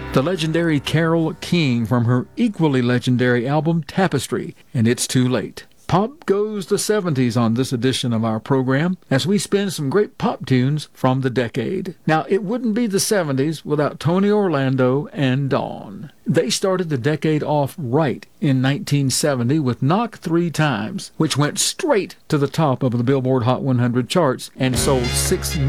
The legendary Carole King from her equally legendary album Tapestry, and It's Too Late. Pop goes the 70s on this edition of our program as we spin some great pop tunes from the decade. Now, it wouldn't be the 70s without Tony Orlando and Dawn. They started the decade off right in 1970 with Knock 3 Times, which went straight to the top of the Billboard Hot 100 charts and sold 6 million